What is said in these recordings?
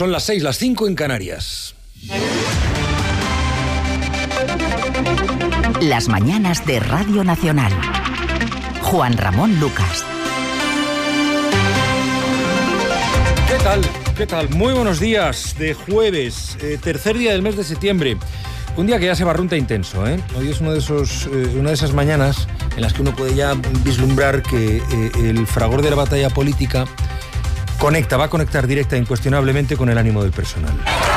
Son las 6, las 5 en Canarias. Las mañanas de Radio Nacional. Juan Ramón Lucas. ¿Qué tal? ¿Qué tal? Muy buenos días de jueves, tercer día del mes de septiembre. Un día que ya se barrunta intenso, ¿eh? Hoy es una de esas mañanas en las que uno puede ya vislumbrar que el fragor de la batalla política va a conectar directa e incuestionablemente con el ánimo del personal.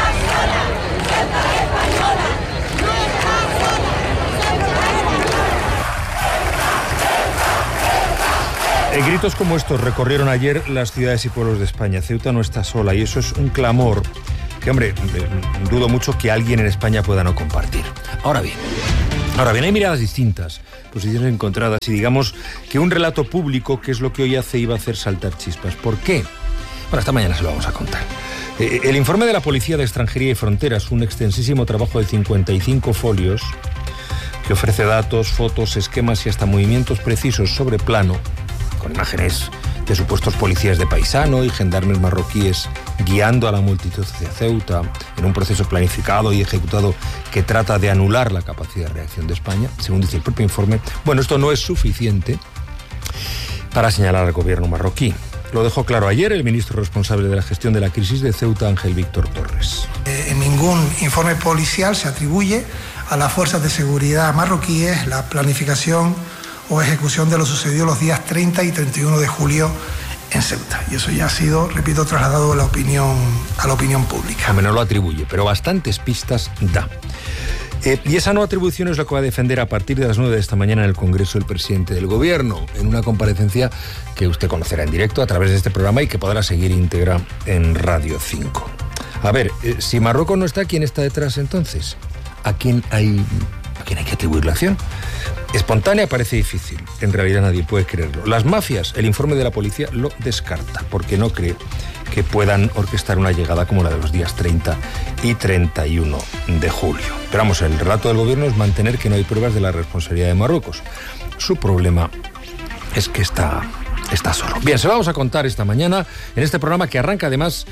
Gritos como estos recorrieron ayer las ciudades y pueblos de España. Ceuta no está sola y eso es un clamor que, hombre, dudo mucho que alguien en España pueda no compartir. Ahora bien, hay miradas distintas, posiciones encontradas y digamos que un relato público, que es lo que hoy iba a hacer saltar chispas. ¿Por qué? Bueno, esta mañana se lo vamos a contar. El informe de la Policía de Extranjería y Fronteras, un extensísimo trabajo de 55 folios, que ofrece datos, fotos, esquemas y hasta movimientos precisos sobre plano, con imágenes de supuestos policías de paisano y gendarmes marroquíes guiando a la multitud hacia Ceuta en un proceso planificado y ejecutado que trata de anular la capacidad de reacción de España, según dice el propio informe. Bueno, esto no es suficiente para señalar al gobierno marroquí. Lo dejó claro ayer el ministro responsable de la gestión de la crisis de Ceuta, Ángel Víctor Torres. En ningún informe policial se atribuye a las fuerzas de seguridad marroquíes la planificación o ejecución de lo sucedido los días 30 y 31 de julio en Ceuta. Y eso ya ha sido, repito, trasladado a la opinión pública. No lo atribuye, pero bastantes pistas da. Y esa no atribución es lo que va a defender a partir de las 9 de esta mañana en el Congreso el presidente del Gobierno, en una comparecencia que usted conocerá en directo a través de este programa y que podrá seguir íntegra en Radio 5. A ver, si Marruecos no está, ¿quién está detrás entonces? ¿A quién hay que atribuir la acción? Espontánea parece difícil, en realidad nadie puede creerlo. Las mafias, el informe de la policía lo descarta, porque no cree que puedan orquestar una llegada como la de los días 30 y 31 de julio. Pero vamos, el relato del gobierno es mantener que no hay pruebas de la responsabilidad de Marruecos. Su problema es que está solo. Bien, se lo vamos a contar esta mañana en este programa que arranca además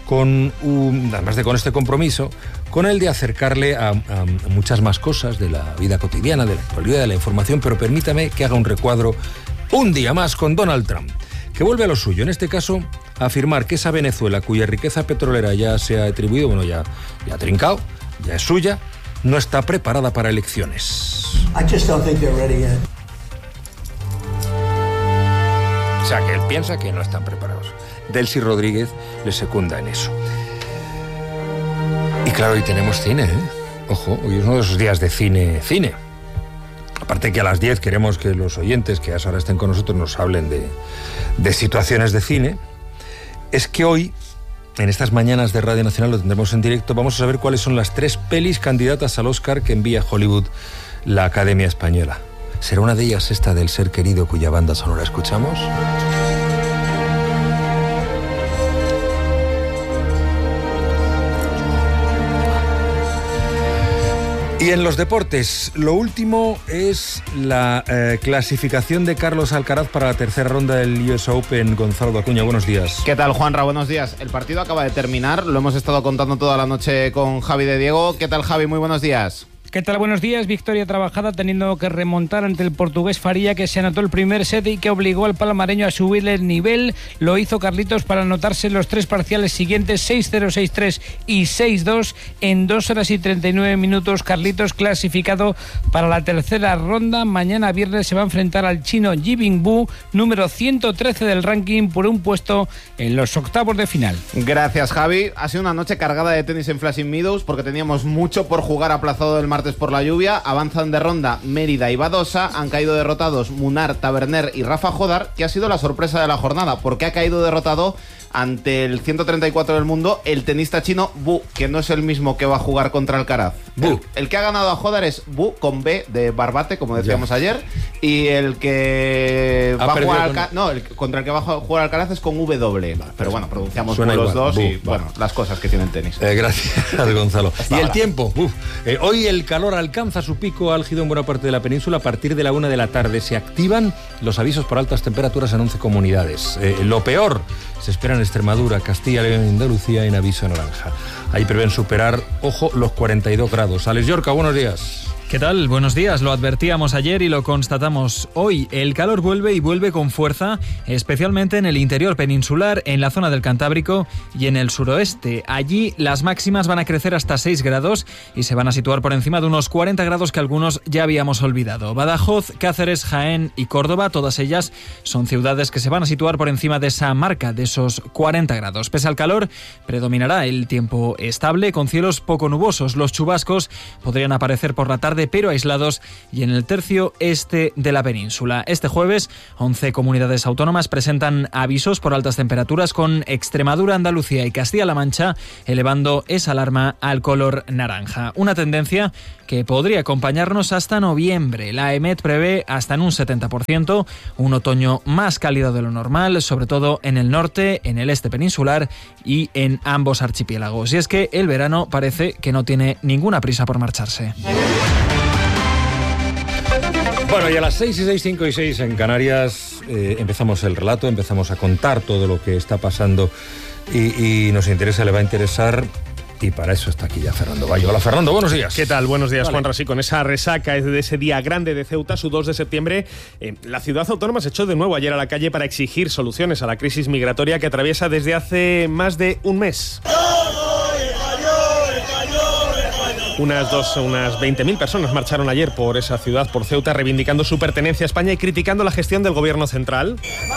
además de con este compromiso, con el de acercarle a muchas más cosas de la vida cotidiana, de la actualidad, de la información, pero permítame que haga un recuadro un día más con Donald Trump, que vuelve a lo suyo, en este caso a afirmar que esa Venezuela, cuya riqueza petrolera ya se ha atribuido, ya ha trincado, ya es suya, no está preparada para elecciones. I just don't think they're ready yet. O sea, que él piensa que no están preparados. Delcy Rodríguez le secunda en eso. Y claro, hoy tenemos cine, ¿eh? Ojo, hoy es uno de esos días de cine. Aparte que a las 10 queremos que los oyentes que ahora estén con nosotros nos hablen de situaciones de cine. Es que hoy, en estas mañanas de Radio Nacional, lo tendremos en directo, vamos a saber cuáles son las 3 pelis candidatas al Oscar que envía Hollywood la Academia Española. ¿Será una de ellas esta del Ser Querido, cuya banda sonora escuchamos? Y en los deportes, lo último es la clasificación de Carlos Alcaraz para la tercera ronda del US Open. Gonzalo Acuña, buenos días. ¿Qué tal, Juanra? Buenos días. El partido acaba de terminar, lo hemos estado contando toda la noche con Javi de Diego. ¿Qué tal, Javi? Muy buenos días. ¿Qué tal? Buenos días. Victoria trabajada teniendo que remontar ante el portugués Faria, que se anotó el primer set y que obligó al palmareño a subirle el nivel. Lo hizo Carlitos para anotarse los 3 parciales siguientes, 6-0, 6-3 y 6-2 en 2 horas y 39 minutos. Carlitos clasificado para la tercera ronda. Mañana viernes se va a enfrentar al chino Yibingbu, número 113 del ranking, por un puesto en los octavos de final. Gracias, Javi. Ha sido una noche cargada de tenis en Flushing Meadows porque teníamos mucho por jugar aplazado el martes por la lluvia. Avanzan de ronda Mérida y Badosa. Han caído derrotados Munar, Taberner y Rafa Jodar, que ha sido la sorpresa de la jornada porque ha caído derrotado ante el 134 del mundo el tenista chino Bu, que no es el mismo que va a jugar contra Alcaraz. El que ha ganado a Jodar es Bu, con B de Barbate, como decíamos ayer, y el que va a jugar contra el que va a jugar Alcaraz es con W. Pero bueno, pronunciamos los dos y bueno, las cosas que tiene el tenis. Gracias, Gonzalo. Y el tiempo. Hoy el calor alcanza su pico álgido en buena parte de la península. A partir de la 1 de la tarde se activan los avisos por altas temperaturas en 11 comunidades. Lo peor se espera en Extremadura, Castilla, León y Andalucía en aviso naranja. Ahí prevén superar, ojo, los 42 grados. Alex Llorca, buenos días. ¿Qué tal? Buenos días. Lo advertíamos ayer y lo constatamos hoy. El calor vuelve y vuelve con fuerza, especialmente en el interior peninsular, en la zona del Cantábrico y en el suroeste. Allí las máximas van a crecer hasta 6 grados y se van a situar por encima de unos 40 grados que algunos ya habíamos olvidado. Badajoz, Cáceres, Jaén y Córdoba, todas ellas son ciudades que se van a situar por encima de esa marca, de esos 40 grados. Pese al calor, predominará el tiempo estable, con cielos poco nubosos. Los chubascos podrían aparecer por la tarde, pero aislados y en el tercio este de la península. Este jueves, 11 comunidades autónomas presentan avisos por altas temperaturas, con Extremadura, Andalucía y Castilla-La Mancha elevando esa alarma al color naranja. Una tendencia que podría acompañarnos hasta noviembre. La EMET prevé hasta en un 70% un otoño más cálido de lo normal, sobre todo en el norte, en el este peninsular y en ambos archipiélagos. Y es que el verano parece que no tiene ninguna prisa por marcharse. Bueno, y a las 6 y 6, 5 y 6 en Canarias empezamos el relato, empezamos a contar todo lo que está pasando y nos interesa, le va a interesar. Y para eso está aquí ya Fernando Bayo. Hola Fernando, buenos días. ¿Qué tal? Buenos días, Vale. Juanra. Sí, con esa resaca de ese día grande de Ceuta, su 2 de septiembre, la ciudad autónoma se echó de nuevo ayer a la calle para exigir soluciones a la crisis migratoria que atraviesa desde hace más de un mes. Unas 20.000 personas marcharon ayer por esa ciudad, por Ceuta, reivindicando su pertenencia a España y criticando la gestión del gobierno central.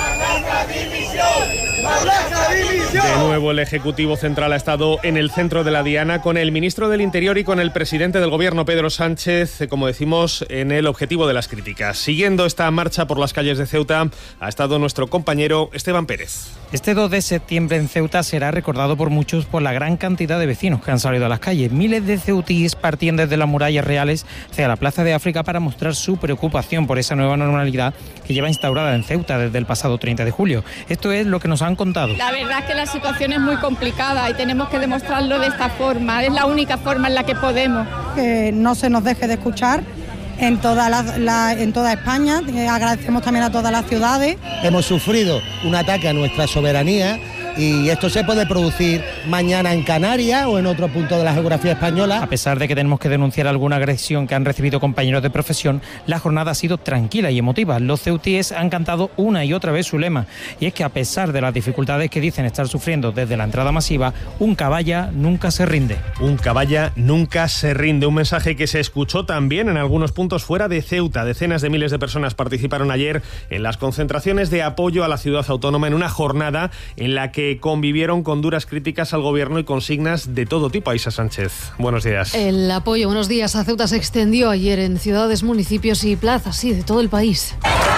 De nuevo, el Ejecutivo Central ha estado en el centro de la diana, con el ministro del Interior y con el presidente del Gobierno, Pedro Sánchez, como decimos, en el objetivo de las críticas. Siguiendo esta marcha por las calles de Ceuta ha estado nuestro compañero Esteban Pérez. Este 2 de septiembre en Ceuta será recordado por muchos por la gran cantidad de vecinos que han salido a las calles. Miles de ceutíes partían desde las murallas reales hacia la Plaza de África para mostrar su preocupación por esa nueva normalidad que lleva instaurada en Ceuta desde el pasado 30 de julio. Esto es lo que nos han contado. La verdad es que la situación es muy complicada y tenemos que demostrarlo de esta forma. Es la única forma en la que podemos. Que no se nos deje de escuchar en toda España. Agradecemos también a todas las ciudades. Hemos sufrido un ataque a nuestra soberanía y esto se puede producir mañana en Canarias o en otro punto de la geografía española. A pesar de que tenemos que denunciar alguna agresión que han recibido compañeros de profesión, la jornada ha sido tranquila y emotiva. Los ceutíes han cantado una y otra vez su lema, y es que a pesar de las dificultades que dicen estar sufriendo desde la entrada masiva, un caballa nunca se rinde. Un caballa nunca se rinde, un mensaje que se escuchó también en algunos puntos fuera de Ceuta. Decenas de miles de personas participaron ayer en las concentraciones de apoyo a la ciudad autónoma en una jornada en la que convivieron con duras críticas al gobierno y consignas de todo tipo. Aisha Sánchez, buenos días. El apoyo, buenos días, a Ceuta se extendió ayer en ciudades, municipios y plazas, sí, de todo el país.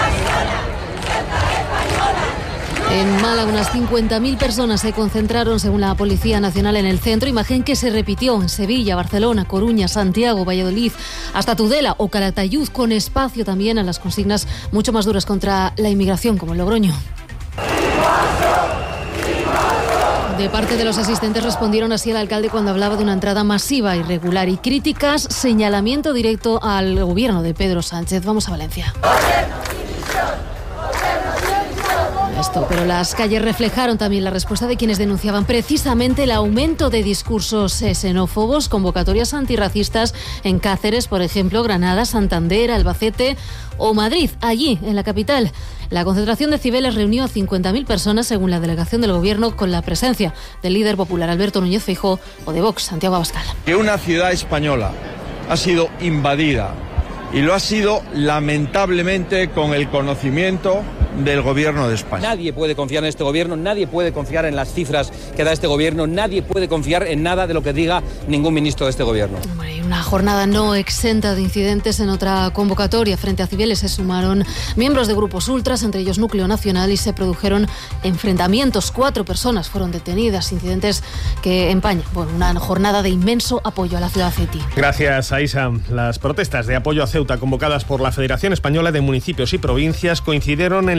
En Málaga, unas 50.000 personas se concentraron, según la Policía Nacional, en el centro. Imagen que se repitió en Sevilla, Barcelona, Coruña, Santiago, Valladolid, hasta Tudela o Calatayud, con espacio también a las consignas mucho más duras contra la inmigración, como en Logroño. De parte de los asistentes respondieron así al alcalde cuando hablaba de una entrada masiva, irregular y críticas, señalamiento directo al gobierno de Pedro Sánchez. Vamos a Valencia. Pero las calles reflejaron también la respuesta de quienes denunciaban precisamente el aumento de discursos xenófobos, convocatorias antirracistas en Cáceres, por ejemplo, Granada, Santander, Albacete o Madrid, allí, en la capital. La concentración de Cibeles reunió a 50.000 personas, según la delegación del Gobierno, con la presencia del líder popular Alberto Núñez Feijóo o de Vox, Santiago Abascal. Que una ciudad española ha sido invadida y lo ha sido lamentablemente con el conocimiento del Gobierno de España. Nadie puede confiar en este Gobierno, nadie puede confiar en las cifras que da este Gobierno, nadie puede confiar en nada de lo que diga ningún ministro de este Gobierno. Una jornada no exenta de incidentes. En otra convocatoria frente a Cibeles se sumaron miembros de grupos ultras, entre ellos Núcleo Nacional, y se produjeron enfrentamientos. 4 personas fueron detenidas, incidentes que empañan una jornada de inmenso apoyo a la ciudad ceutí. Gracias, Aisha. Las protestas de apoyo a Ceuta convocadas por la Federación Española de Municipios y Provincias coincidieron en la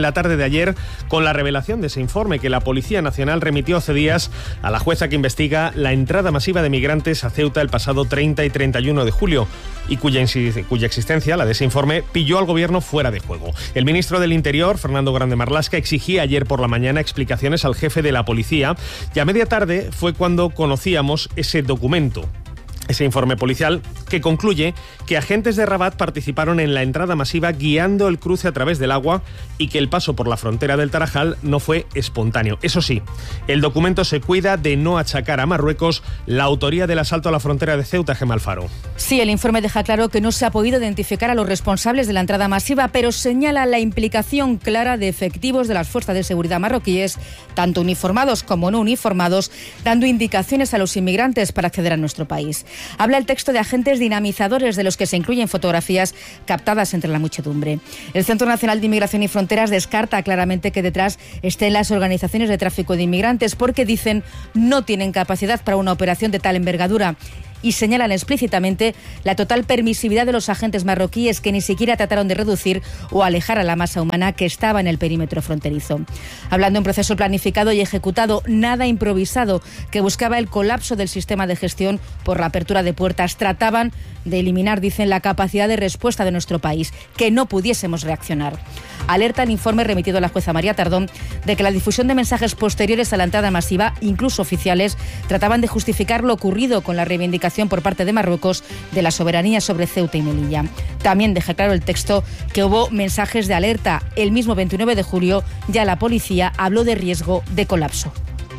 la tarde de ayer con la revelación de ese informe que la Policía Nacional remitió hace días a la jueza que investiga la entrada masiva de migrantes a Ceuta el pasado 30 y 31 de julio y cuya existencia, la de ese informe, pilló al gobierno fuera de juego. El ministro del Interior, Fernando Grande Marlaska, exigía ayer por la mañana explicaciones al jefe de la policía y a media tarde fue cuando conocíamos ese documento. Ese informe policial que concluye que agentes de Rabat participaron en la entrada masiva guiando el cruce a través del agua y que el paso por la frontera del Tarajal no fue espontáneo. Eso sí, el documento se cuida de no achacar a Marruecos la autoría del asalto a la frontera de Ceuta, Gemma Alfaro. Sí, el informe deja claro que no se ha podido identificar a los responsables de la entrada masiva, pero señala la implicación clara de efectivos de las fuerzas de seguridad marroquíes, tanto uniformados como no uniformados, dando indicaciones a los inmigrantes para acceder a nuestro país. Habla el texto de agentes dinamizadores de los que se incluyen fotografías captadas entre la muchedumbre. El Centro Nacional de Inmigración y Fronteras descarta claramente que detrás estén las organizaciones de tráfico de inmigrantes porque dicen no tienen capacidad para una operación de tal envergadura. Y señalan explícitamente la total permisividad de los agentes marroquíes que ni siquiera trataron de reducir o alejar a la masa humana que estaba en el perímetro fronterizo. Hablando de un proceso planificado y ejecutado, nada improvisado, que buscaba el colapso del sistema de gestión por la apertura de puertas. Trataban de eliminar, dicen, la capacidad de respuesta de nuestro país, que no pudiésemos reaccionar. Alerta el informe remitido a la jueza María Tardón de que la difusión de mensajes posteriores a la entrada masiva, incluso oficiales, trataban de justificar lo ocurrido con la reivindicación por parte de Marruecos de la soberanía sobre Ceuta y Melilla. También deja claro el texto que hubo mensajes de alerta. El mismo 29 de julio ya la policía habló de riesgo de colapso.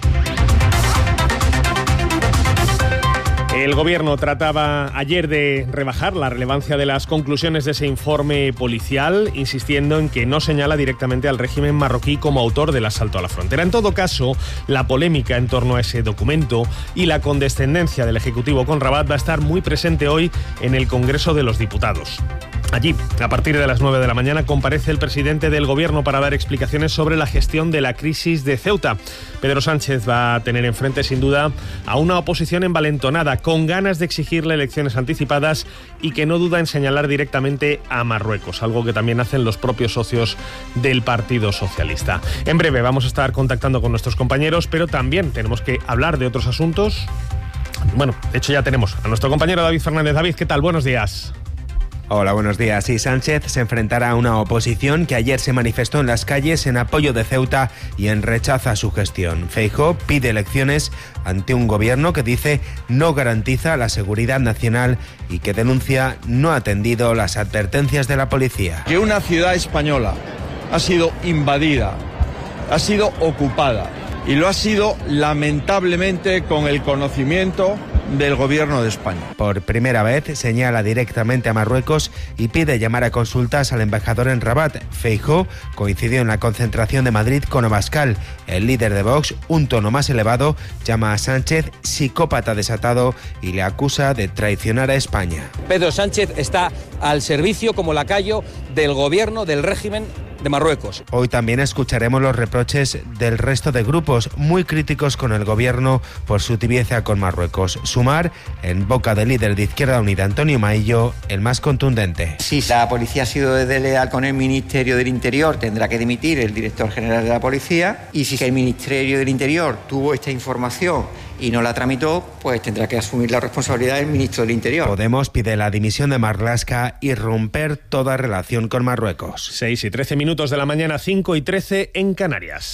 El Gobierno trataba ayer de rebajar la relevancia de las conclusiones de ese informe policial, insistiendo en que no señala directamente al régimen marroquí como autor del asalto a la frontera. En todo caso, la polémica en torno a ese documento y la condescendencia del Ejecutivo con Rabat va a estar muy presente hoy en el Congreso de los Diputados. Allí, a partir de las 9 de la mañana, comparece el presidente del Gobierno para dar explicaciones sobre la gestión de la crisis de Ceuta. Pedro Sánchez va a tener enfrente, sin duda, a una oposición envalentonada, con ganas de exigirle elecciones anticipadas y que no duda en señalar directamente a Marruecos, algo que también hacen los propios socios del Partido Socialista. En breve vamos a estar contactando con nuestros compañeros, pero también tenemos que hablar de otros asuntos. Bueno, de hecho ya tenemos a nuestro compañero David Fernández. David, ¿qué tal? Buenos días. Hola, buenos días. Y Sánchez se enfrentará a una oposición que ayer se manifestó en las calles en apoyo de Ceuta y en rechazo a su gestión. Feijóo pide elecciones ante un gobierno que dice no garantiza la seguridad nacional y que denuncia no ha atendido las advertencias de la policía. Que una ciudad española ha sido invadida, ha sido ocupada y lo ha sido lamentablemente con el conocimiento del Gobierno de España. Por primera vez señala directamente a Marruecos y pide llamar a consultas al embajador en Rabat. Feijóo coincidió en la concentración de Madrid con Abascal. El líder de Vox, un tono más elevado, llama a Sánchez psicópata desatado y le acusa de traicionar a España. Pedro Sánchez está al servicio como lacayo del gobierno, del régimen de Marruecos. Hoy también escucharemos los reproches del resto de grupos muy críticos con el gobierno por su tibieza con Marruecos. Sumar, en boca del líder de Izquierda Unida, Antonio Maillo, el más contundente. Si la policía ha sido desleal con el Ministerio del Interior, tendrá que dimitir el director general de la policía, y si el Ministerio del Interior tuvo esta información y no la tramitó, pues tendrá que asumir la responsabilidad del ministro del Interior. Podemos pide la dimisión de Marlaska y romper toda relación con Marruecos. 6 y 13 minutos de la mañana, 5 y 13 en Canarias.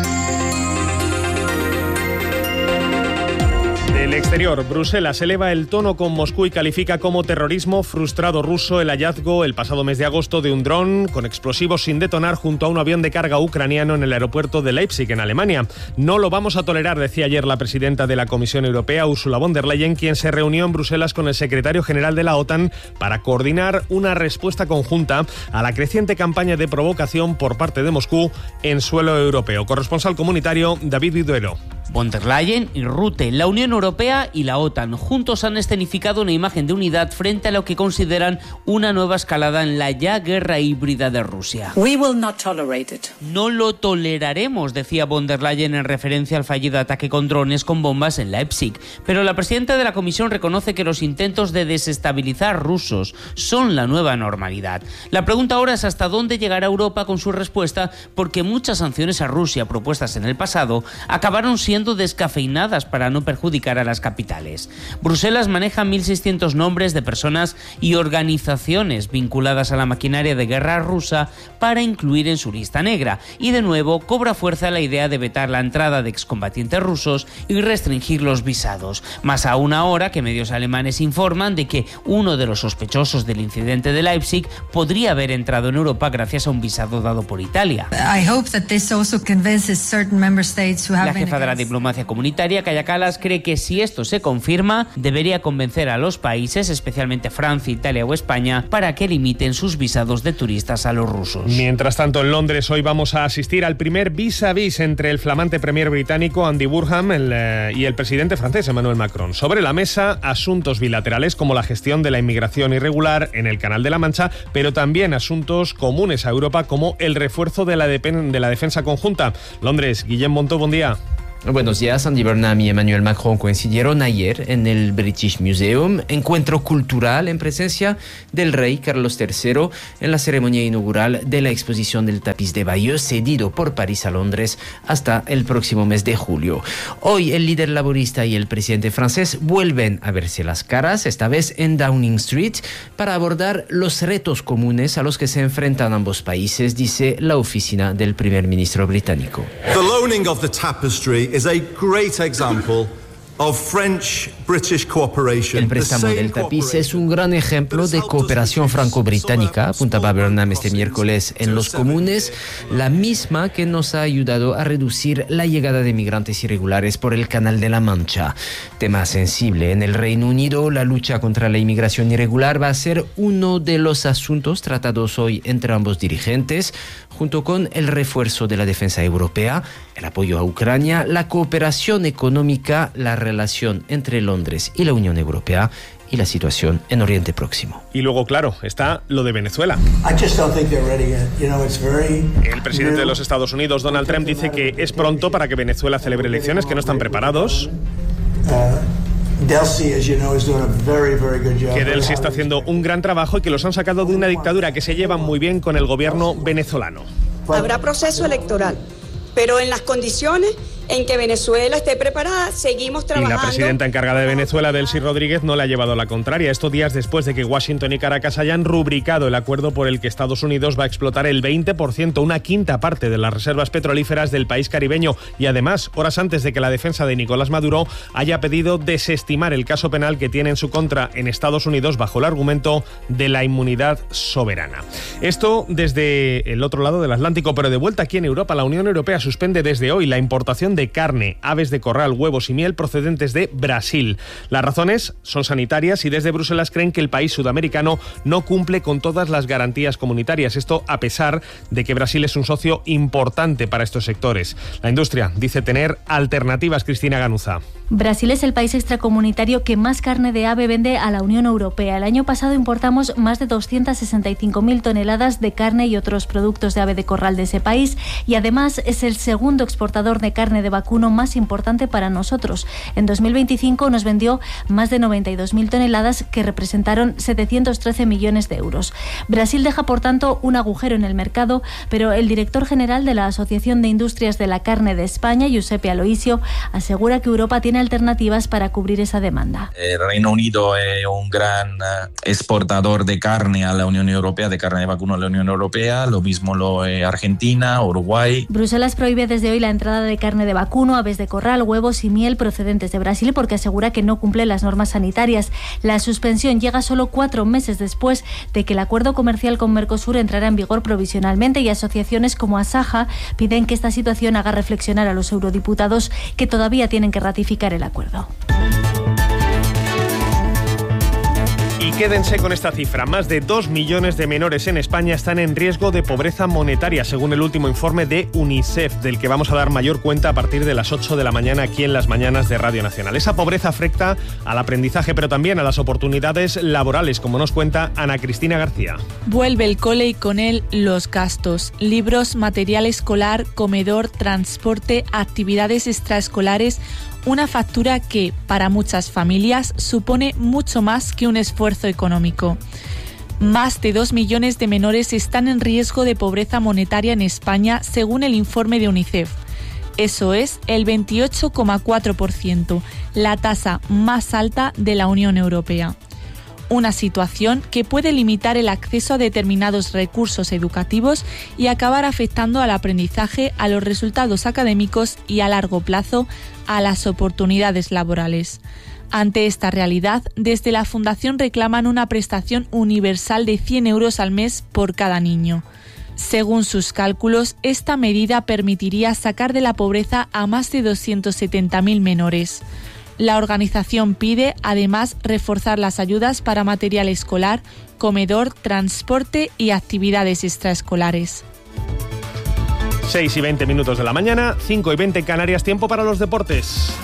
Del exterior, Bruselas eleva el tono con Moscú y califica como terrorismo frustrado ruso el hallazgo el pasado mes de agosto de un dron con explosivos sin detonar junto a un avión de carga ucraniano en el aeropuerto de Leipzig, en Alemania. No lo vamos a tolerar, decía ayer la presidenta de la Comisión Europea, Ursula von der Leyen, quien se reunió en Bruselas con el secretario general de la OTAN para coordinar una respuesta conjunta a la creciente campaña de provocación por parte de Moscú en suelo europeo. Corresponsal comunitario, David Viduero. Von der Leyen y Rutte, la Unión Europea y la OTAN, juntos han escenificado una imagen de unidad frente a lo que consideran una nueva escalada en la ya guerra híbrida de Rusia. We will not tolerate it. No lo toleraremos, decía Von der Leyen en referencia al fallido ataque con drones con bombas en Leipzig. Pero la presidenta de la Comisión reconoce que los intentos de desestabilizar rusos son la nueva normalidad. La pregunta ahora es hasta dónde llegará Europa con su respuesta, porque muchas sanciones a Rusia propuestas en el pasado acabaron siendo descafeinadas para no perjudicar a las capitales. Bruselas maneja 1.600 nombres de personas y organizaciones vinculadas a la maquinaria de guerra rusa para incluir en su lista negra, y de nuevo cobra fuerza la idea de vetar la entrada de excombatientes rusos y restringir los visados, más aún ahora que medios alemanes informan de que uno de los sospechosos del incidente de Leipzig podría haber entrado en Europa gracias a un visado dado por Italia. La jefa de la diplomacia comunitaria, Kaja Kallas, cree que si esto se confirma, debería convencer a los países, especialmente Francia, Italia o España, para que limiten sus visados de turistas a los rusos. Mientras tanto, en Londres hoy vamos a asistir al primer vis-a-vis entre el flamante premier británico Andy Burnham y el presidente francés Emmanuel Macron. Sobre la mesa, asuntos bilaterales como la gestión de la inmigración irregular en el Canal de la Mancha, pero también asuntos comunes a Europa como el refuerzo de la defensa conjunta. Londres, Guillem Montó, buen día. Buenos días. Andy Burnham y Emmanuel Macron coincidieron ayer en el British Museum, encuentro cultural en presencia del rey Carlos III en la ceremonia inaugural de la exposición del tapiz de Bayeux, cedido por París a Londres hasta el próximo mes de julio. Hoy el líder laborista y el presidente francés vuelven a verse las caras, esta vez en Downing Street, para abordar los retos comunes a los que se enfrentan ambos países, dice la oficina del primer ministro británico. The loaning of the tapestry is a great example of French-British cooperation. El préstamo del tapiz es un gran ejemplo de cooperación franco-británica, apuntaba Burnham este miércoles en Los Comunes, la misma que nos ha ayudado a reducir la llegada de migrantes irregulares por el Canal de la Mancha. Tema sensible en el Reino Unido, la lucha contra la inmigración irregular va a ser uno de los asuntos tratados hoy entre ambos dirigentes, junto con el refuerzo de la defensa europea, el apoyo a Ucrania, la cooperación económica, la relación entre Londres y la Unión Europea y la situación en Oriente Próximo. Y luego, claro, está lo de Venezuela. El presidente de los Estados Unidos, Donald Trump, dice que es pronto para que Venezuela celebre elecciones, que no están preparados. Que Delcy está haciendo un gran trabajo y que los han sacado de una dictadura, que se llevan muy bien con el gobierno venezolano. Habrá proceso electoral, pero en las condiciones en que Venezuela esté preparada, seguimos trabajando. Y la presidenta encargada de Venezuela, Delcy Rodríguez, no le ha llevado la contraria. Esto días después de que Washington y Caracas hayan rubricado el acuerdo por el que Estados Unidos va a explotar el 20%, una quinta parte de las reservas petrolíferas del país caribeño. Y además, horas antes de que la defensa de Nicolás Maduro haya pedido desestimar el caso penal que tiene en su contra en Estados Unidos bajo el argumento de la inmunidad soberana. Esto desde el otro lado del Atlántico, pero de vuelta aquí en Europa, la Unión Europea suspende desde hoy la importación de carne, aves de corral, huevos y miel procedentes de Brasil. Las razones son sanitarias y desde Bruselas creen que el país sudamericano no cumple con todas las garantías comunitarias. Esto a pesar de que Brasil es un socio importante para estos sectores. La industria dice tener alternativas. Cristina Ganuza. Brasil es el país extracomunitario que más carne de ave vende a la Unión Europea. El año pasado importamos más de 265.000 toneladas de carne y otros productos de ave de corral de ese país, y además es el segundo exportador de carne de vacuno más importante para nosotros. En 2025 nos vendió más de 92.000 toneladas que representaron 713 millones de euros. Brasil deja, por tanto, un agujero en el mercado, pero el director general de la Asociación de Industrias de la Carne de España, Giuseppe Aloisio, asegura que Europa tiene alternativas para cubrir esa demanda. El Reino Unido es un gran exportador de carne a la Unión Europea, de carne de vacuno a la Unión Europea, lo mismo lo es Argentina, Uruguay. Bruselas prohíbe desde hoy la entrada de carne de vacuno, aves de corral, huevos y miel procedentes de Brasil porque asegura que no cumple las normas sanitarias. La suspensión llega solo 4 meses después de que el acuerdo comercial con Mercosur entrara en vigor provisionalmente, y asociaciones como Asaja piden que esta situación haga reflexionar a los eurodiputados que todavía tienen que ratificar el acuerdo. Y quédense con esta cifra. Más de 2 millones de menores en España están en riesgo de pobreza monetaria, según el último informe de UNICEF, del que vamos a dar mayor cuenta a partir de las 8 de la mañana aquí en Las Mañanas de Radio Nacional. Esa pobreza afecta al aprendizaje, pero también a las oportunidades laborales, como nos cuenta Ana Cristina García. Vuelve el cole y con él los gastos. Libros, material escolar, comedor, transporte, actividades extraescolares. Una factura que, para muchas familias, supone mucho más que un esfuerzo económico. Más de 2 millones de menores están en riesgo de pobreza monetaria en España, según el informe de UNICEF. Eso es el 28,4%, la tasa más alta de la Unión Europea. Una situación que puede limitar el acceso a determinados recursos educativos y acabar afectando al aprendizaje, a los resultados académicos y a largo plazo a las oportunidades laborales. Ante esta realidad, desde la Fundación reclaman una prestación universal de 100 euros al mes por cada niño. Según sus cálculos, esta medida permitiría sacar de la pobreza a más de 270.000 menores. La organización pide, además, reforzar las ayudas para material escolar, comedor, transporte y actividades extraescolares. 6:20 de la mañana, 5:20 en Canarias, tiempo para los deportes.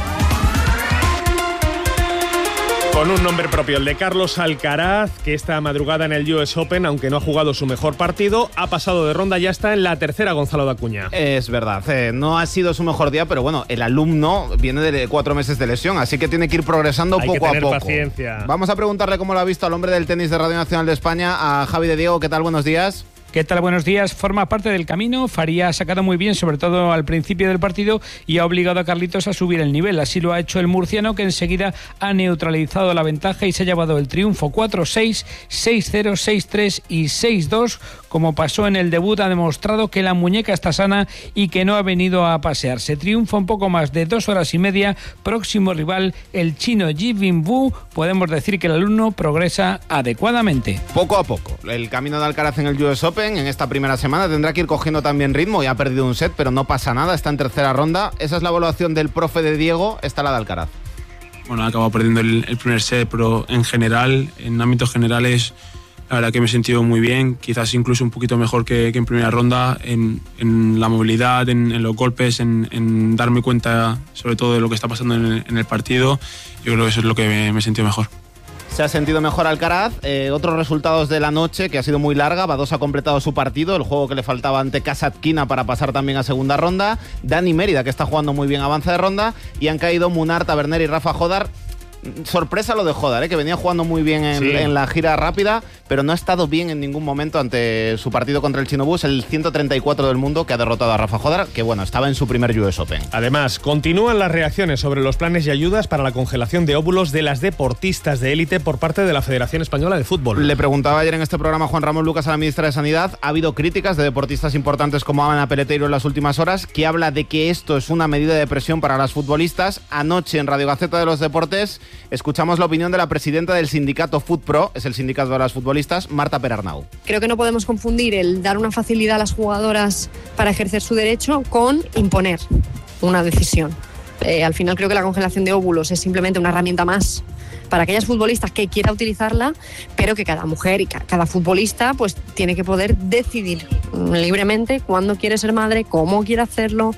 Con un nombre propio, el de Carlos Alcaraz, que esta madrugada en el US Open, aunque no ha jugado su mejor partido, ha pasado de ronda, ya está en la tercera, Gonzalo Dacuña. Es verdad, no ha sido su mejor día, pero bueno, el alumno viene de 4 meses de lesión, así que tiene que ir progresando poco a poco. Paciencia. Vamos a preguntarle cómo lo ha visto al hombre del tenis de Radio Nacional de España, a Javi de Diego. ¿Qué tal? Buenos días. ¿Qué tal? Buenos días. Forma parte del camino. Faría ha sacado muy bien, sobre todo al principio del partido, y ha obligado a Carlitos a subir el nivel. Así lo ha hecho el murciano, que enseguida ha neutralizado la ventaja y se ha llevado el triunfo. 4-6, 6-0, 6-3 y 6-2. Como pasó en el debut, ha demostrado que la muñeca está sana y que no ha venido a pasearse. Triunfo un poco más de 2 horas y media. Próximo rival, el chino Ji Binwu. Podemos decir que el alumno progresa adecuadamente. Poco a poco. El camino de Alcaraz en el US Open en esta primera semana tendrá que ir cogiendo también ritmo. Ya ha perdido un set, pero no pasa nada. Está en tercera ronda. Esa es la evaluación del profe de Diego. Está la de Alcaraz. Bueno, ha acabado perdiendo el primer set, pero en general, en ámbitos generales, la verdad que me he sentido muy bien, quizás incluso un poquito mejor que en primera ronda, en la movilidad, en los golpes, en darme cuenta sobre todo de lo que está pasando en el partido. Yo creo que eso es lo que me he sentido mejor. Se ha sentido mejor Alcaraz. Otros resultados de la noche, que ha sido muy larga. Badosa ha completado su partido, el juego que le faltaba ante Kasatkina para pasar también a segunda ronda. Dani Mérida, que está jugando muy bien, avanza de ronda. Y han caído Munar, Taberner y Rafa Jodar. Sorpresa lo de Jodar, que venía jugando muy bien en la gira rápida, pero no ha estado bien en ningún momento ante su partido contra el Chino Bus, el 134 del mundo, que ha derrotado a Rafa Jodar, que bueno, estaba en su primer US Open. Además, continúan las reacciones sobre los planes y ayudas para la congelación de óvulos de las deportistas de élite por parte de la Federación Española de Fútbol. Le preguntaba ayer en este programa Juan Ramón Lucas a la ministra de Sanidad. Ha habido críticas de deportistas importantes como Ana Peleteiro en las últimas horas, que habla de que esto es una medida de presión para las futbolistas. Anoche en Radio Gaceta de los Deportes escuchamos la opinión de la presidenta del sindicato FutPro, es el sindicato de las futbolistas, Marta Perarnau. Creo que no podemos confundir el dar una facilidad a las jugadoras para ejercer su derecho con imponer una decisión. Al final creo que la congelación de óvulos es simplemente una herramienta más para aquellas futbolistas que quiera utilizarla, pero que cada mujer y cada futbolista pues tiene que poder decidir libremente cuándo quiere ser madre, cómo quiere hacerlo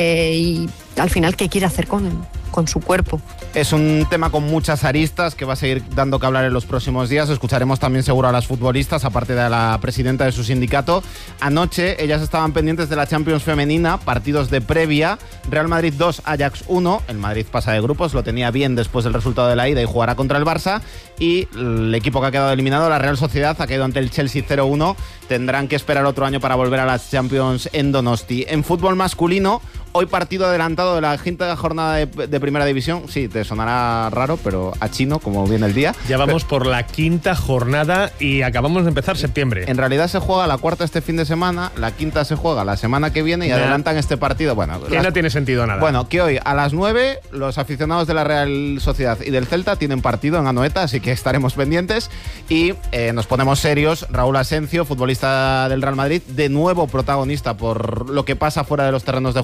y al final qué quiere hacer con su cuerpo. Es un tema con muchas aristas que va a seguir dando que hablar en los próximos días. Escucharemos también seguro a las futbolistas, aparte de a la presidenta de su sindicato. Anoche ellas estaban pendientes de la Champions femenina, partidos de previa. Real Madrid 2, Ajax 1. El Madrid pasa de grupos, lo tenía bien después del resultado de la ida y jugará contra el Barça. Y el equipo que ha quedado eliminado, la Real Sociedad, ha caído ante el Chelsea 0-1. Tendrán que esperar otro año para volver a las Champions en Donosti. En fútbol masculino, hoy partido adelantado de la quinta jornada de primera división. Sí, te sonará raro, pero a chino, como viene el día. Ya vamos por la quinta jornada y acabamos de empezar septiembre. En realidad se juega la cuarta este fin de semana, la quinta se juega la semana que viene y adelantan este partido. Bueno, que no tiene sentido nada. Bueno, que hoy a las 9 los aficionados de la Real Sociedad y del Celta tienen partido en Anoeta, así que estaremos pendientes. Y nos ponemos serios. Raúl Asencio, futbolista del Real Madrid, de nuevo protagonista por lo que pasa fuera de los terrenos de juego.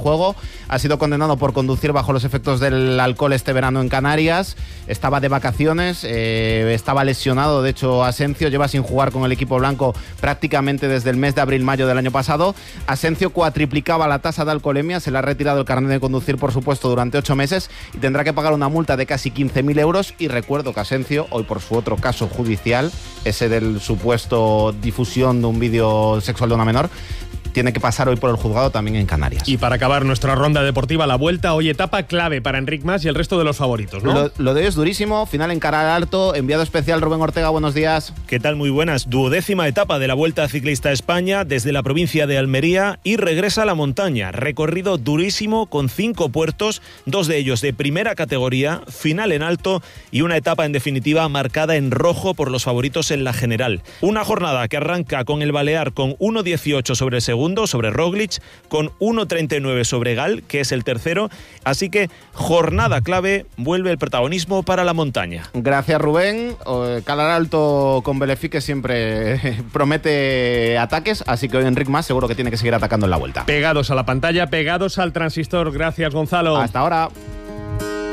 ha sido condenado por conducir bajo los efectos del alcohol este verano en Canarias. Estaba de vacaciones, estaba lesionado, de hecho Asencio lleva sin jugar con el equipo blanco prácticamente desde el mes de abril-mayo del año pasado. Asencio cuatriplicaba la tasa de alcoholemia, se le ha retirado el carnet de conducir, por supuesto, durante 8 meses y tendrá que pagar una multa de casi 15.000 euros. Y recuerdo que Asencio, hoy por su otro caso judicial, ese del supuesto difusión de un vídeo sexual de una menor, tiene que pasar hoy por el juzgado también en Canarias. Y para acabar nuestra ronda deportiva, la Vuelta, hoy etapa clave para Enric Mas y el resto de los favoritos, ¿no? Lo de hoy es durísimo, final en Cara Alto, enviado especial Rubén Ortega, buenos días. ¿Qué tal? Muy buenas. 12ª etapa de la Vuelta Ciclista a España desde la provincia de Almería y regresa a la montaña. Recorrido durísimo con 5 puertos, 2 de ellos de primera categoría, final en alto y una etapa en definitiva marcada en rojo por los favoritos en la general. Una jornada que arranca con el Balear con 1.18 sobre el segundo, sobre Roglic, con 1.39 sobre Gal, que es el tercero, así que jornada clave, vuelve el protagonismo para la montaña. Gracias, Rubén. Calar Alto con Belefique siempre promete ataques, así que hoy Enric Mas seguro que tiene que seguir atacando en la Vuelta. Pegados a la pantalla, pegados al transistor. Gracias, Gonzalo. Hasta ahora.